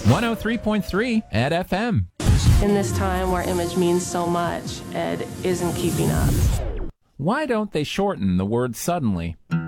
103.3 at FM. In this time where image means so much, Ed isn't keeping up. Why don't they shorten the word suddenly?